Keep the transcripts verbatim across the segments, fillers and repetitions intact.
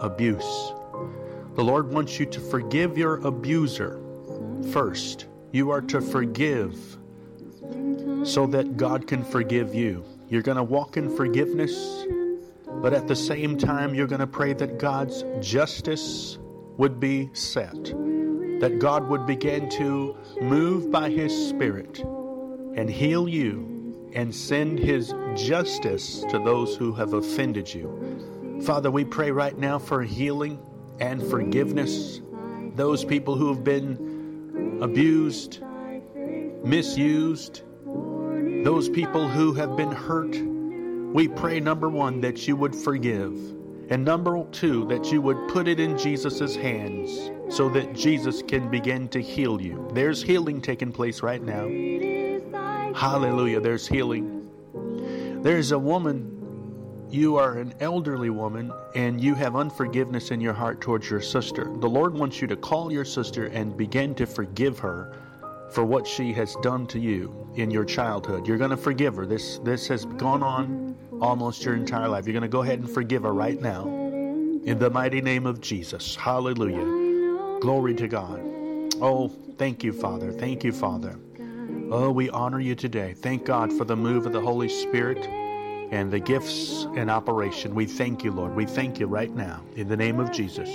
abuse. The Lord wants you to forgive your abuser first. You are to forgive so that God can forgive you. You're going to walk in forgiveness, but at the same time, you're going to pray that God's justice would be set, that God would begin to move by His Spirit and heal you and send His justice to those who have offended you. Father, we pray right now for healing and forgiveness. Those people who have been abused, misused, those people who have been hurt, we pray, number one, that you would forgive. And number two, that you would put it in Jesus' hands so that Jesus can begin to heal you. There's healing taking place right now. Hallelujah, there's healing. There's a woman, you are an elderly woman, and you have unforgiveness in your heart towards your sister. The Lord wants you to call your sister and begin to forgive her for what she has done to you in your childhood. You're going to forgive her. This, this has gone on almost your entire life. You're going to go ahead and forgive her right now in the mighty name of Jesus. Hallelujah. Glory to God. Oh, thank you, Father. Thank you, Father. Oh, we honor you today. Thank God for the move of the Holy Spirit and the gifts in operation. We thank you, Lord. We thank you right now in the name of Jesus.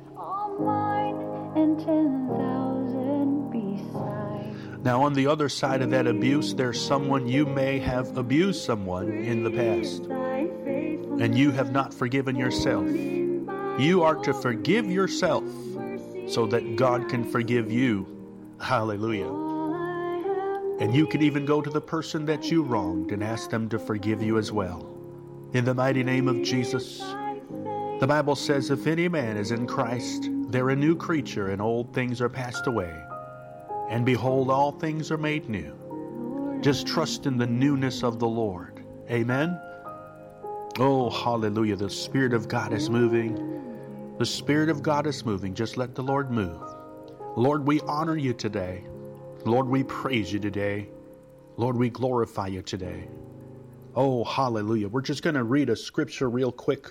Now, on the other side of that abuse, there's someone, you may have abused someone in the past, and you have not forgiven yourself. You are to forgive yourself so that God can forgive you. Hallelujah. And you can even go to the person that you wronged and ask them to forgive you as well. In the mighty name of Jesus, the Bible says, if any man is in Christ, they're a new creature, and old things are passed away. And behold, all things are made new. Just trust in the newness of the Lord. Amen? Oh, hallelujah. The Spirit of God is moving. The Spirit of God is moving. Just let the Lord move. Lord, we honor you today. Lord, we praise you today. Lord, we glorify you today. Oh, hallelujah. We're just going to read a scripture real quick.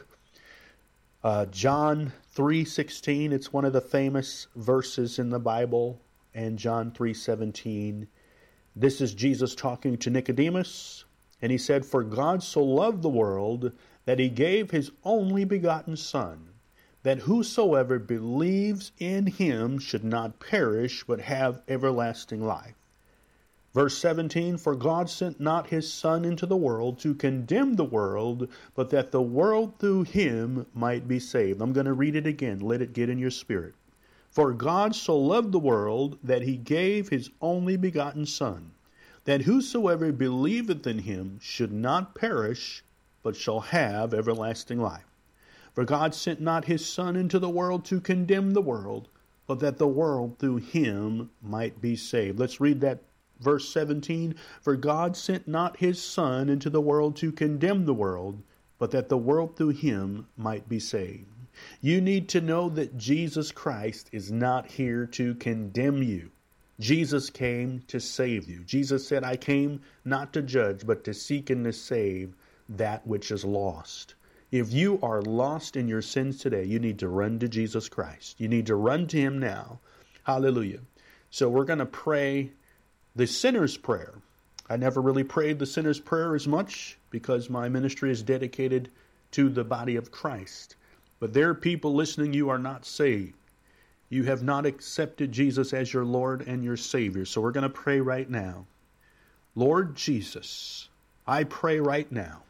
Uh, John three sixteen. It's one of the famous verses in the Bible. And John three seventeen. This is Jesus talking to Nicodemus. And he said, for God so loved the world that he gave his only begotten Son, that whosoever believes in him should not perish, but have everlasting life. Verse seventeen, for God sent not his Son into the world to condemn the world, but that the world through him might be saved. I'm going to read it again. Let it get in your spirit. For God so loved the world that he gave his only begotten Son, that whosoever believeth in him should not perish, but shall have everlasting life. For God sent not his Son into the world to condemn the world, but that the world through him might be saved. Let's read that verse seventeen. For God sent not his Son into the world to condemn the world, but that the world through him might be saved. You need to know that Jesus Christ is not here to condemn you. Jesus came to save you. Jesus said, I came not to judge, but to seek and to save that which is lost. If you are lost in your sins today, you need to run to Jesus Christ. You need to run to him now. Hallelujah. So we're going to pray the sinner's prayer. I never really prayed the sinner's prayer as much because my ministry is dedicated to the body of Christ. But there are people listening, you are not saved. You have not accepted Jesus as your Lord and your Savior. So we're going to pray right now. Lord Jesus, I pray right now.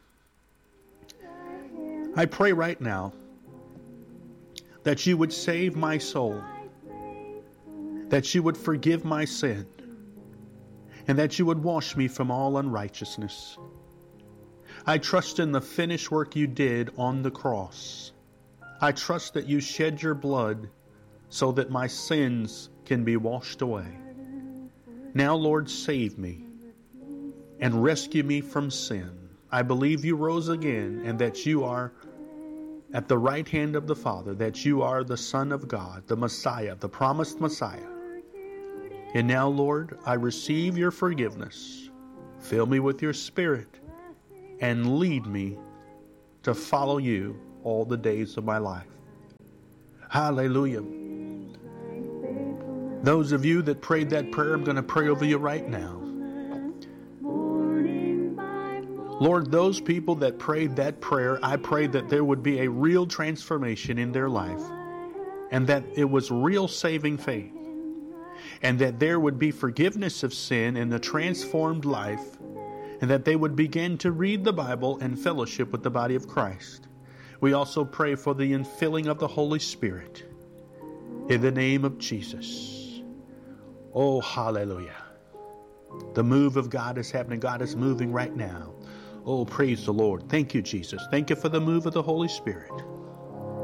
I pray right now that you would save my soul, that you would forgive my sin, and that you would wash me from all unrighteousness. I trust in the finished work you did on the cross. I trust that you shed your blood so that my sins can be washed away. Now, Lord, save me and rescue me from sin. I believe you rose again and that you are at the right hand of the Father, that you are the Son of God, the Messiah, the promised Messiah. And now, Lord, I receive your forgiveness. Fill me with your Spirit and lead me to follow you all the days of my life. Hallelujah. Those of you that prayed that prayer, I'm going to pray over you right now. Lord, those people that prayed that prayer, I pray that there would be a real transformation in their life, and that it was real saving faith, and that there would be forgiveness of sin and a transformed life, and that they would begin to read the Bible and fellowship with the body of Christ. We also pray for the infilling of the Holy Spirit in the name of Jesus. Oh, hallelujah. The move of God is happening. God is moving right now. Oh, praise the Lord. Thank you, Jesus. Thank you for the move of the Holy Spirit.